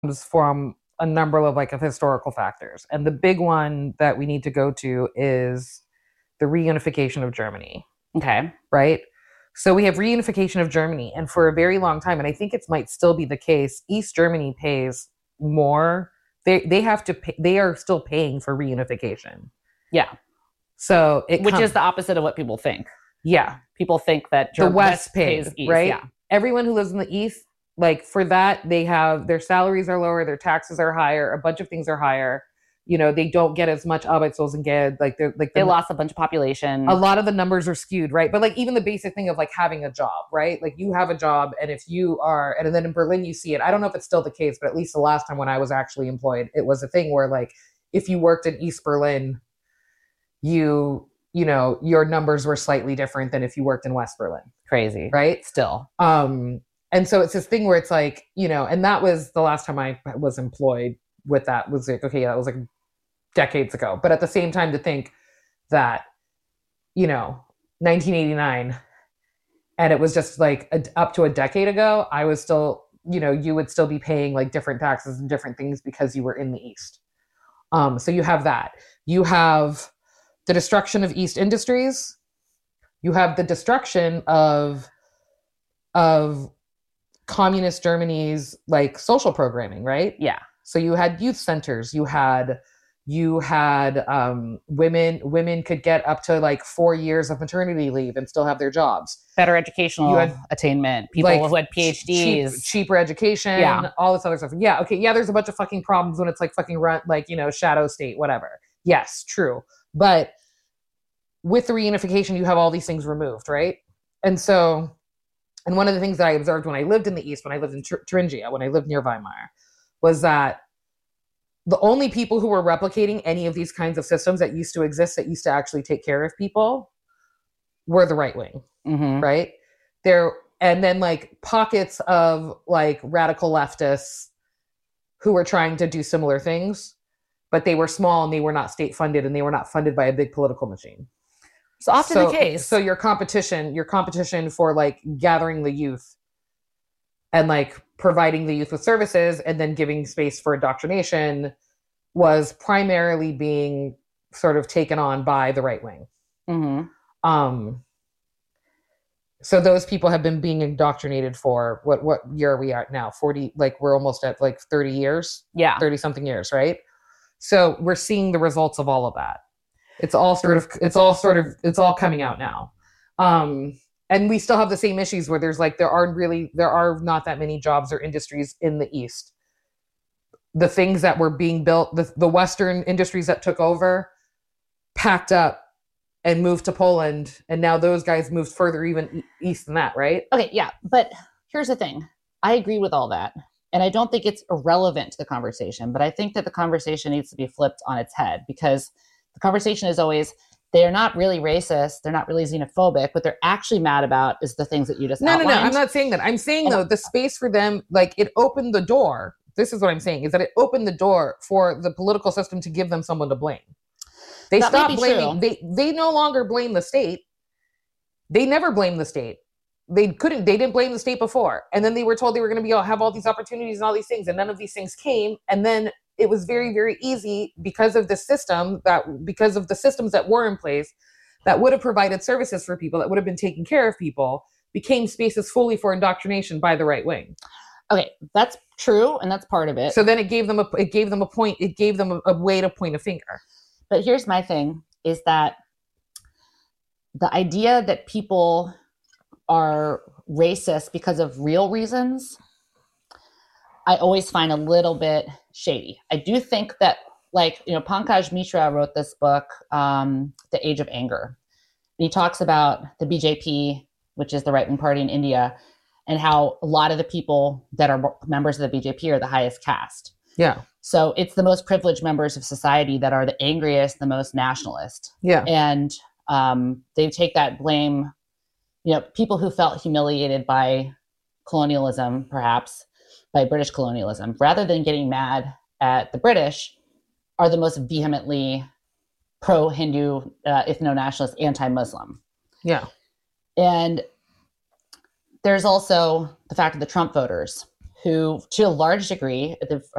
from a number of like of historical factors. And the big one that we need to go to is the reunification of Germany. Okay. Right? So we have reunification of Germany, and for a very long time, and I think it might still be the case, East Germany pays more. They have to pay, they are still paying for reunification. Yeah. So which is the opposite of what people think. Yeah. People think that the West pays East, right? Yeah. Everyone who lives in the East, like for that, they have their salaries are lower, their taxes are higher, a bunch of things are higher. You know, they don't get as much Arbeitslosengeld. Like they lost a bunch of population. A lot of the numbers are skewed, right? But like even the basic thing of like having a job, right? Like you have a job, and if you are, and then in Berlin you see it. I don't know if it's still the case, but at least the last time when I was actually employed, it was a thing where like if you worked in East Berlin, you know, your numbers were slightly different than if you worked in West Berlin. Crazy, right? Still. And so it's this thing where it's like, you know, and that was the last time I was employed with that was like, okay, that was like decades ago. But at the same time, to think that, you know, 1989, and it was just like up to a decade ago, I was still, you know, you would still be paying like different taxes and different things because you were in the East. So you have that. You have the destruction of East industries. You have the destruction of communist Germany's like social programming, right? Yeah. So you had youth centers, you had women could get up to like 4 years of maternity leave and still have their jobs. Better educational attainment. People like, who had PhDs. Cheaper education, all this other stuff. Yeah, okay, yeah, there's a bunch of fucking problems when it's like fucking run, like, you know, shadow state, whatever. Yes, true. But with the reunification, you have all these things removed, right? And so, and one of the things that I observed when I lived in the East, when I lived in Thuringia, when I lived near Weimar, was that the only people who were replicating any of these kinds of systems that used to exist, that used to actually take care of people, were the right wing, right? And then like pockets of like radical leftists who were trying to do similar things, but they were small and they were not state funded and they were not funded by a big political machine. It's often the case. So your competition for like gathering the youth and like providing the youth with services and then giving space for indoctrination was primarily being sort of taken on by the right wing. So those people have been being indoctrinated for what year are we at now? 40, like we're almost at like 30 years. Yeah. 30 something years, right? So we're seeing the results of all of that. It's all coming out now. And we still have the same issues where there's like, there are not that many jobs or industries in the East. The things that were being built, the Western industries that took over, packed up and moved to Poland. And now those guys moved further even east than that, right? Okay, yeah. But here's the thing. I agree with all that. And I don't think it's irrelevant to the conversation, but I think that the conversation needs to be flipped on its head, because the conversation is always, they're not really racist, they're not really xenophobic. What they're actually mad about is the things that you just outlined. No, I'm not saying that. I'm saying, though, the space for them, like, it opened the door. This is what I'm saying, is that it opened the door for the political system to give them someone to blame. They stopped blaming. They no longer blame the state. They never blamed the state. They didn't blame the state before. And then they were told they were going to have all these opportunities and all these things, and none of these things came. And then it was very, very easy because of the systems that were in place that would have provided services for people, that would have been taking care of people, became spaces fully for indoctrination by the right wing. Okay, that's true, and that's part of it. So then it gave them a way to point a finger. But here's my thing, is that the idea that people are racist because of real reasons, I always find a little bit shady. I do think that, like, you know, Pankaj Mishra wrote this book, The Age of Anger. And he talks about the BJP, which is the right-wing party in India, and how a lot of the people that are members of the BJP are the highest caste. Yeah. So it's the most privileged members of society that are the angriest, the most nationalist. Yeah. And they take that blame, you know, people who felt humiliated by colonialism, perhaps, by British colonialism, rather than getting mad at the British, are the most vehemently pro-Hindu, ethno-nationalist, anti-Muslim. Yeah. And there's also the fact of the Trump voters who, to a large degree,